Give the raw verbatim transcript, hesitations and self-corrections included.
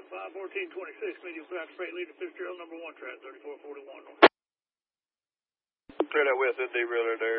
five fourteen twenty-six, medium craft freight leader Fitzgerald, number one track, thirty-four forty-one. Clear that west, that derailleur there.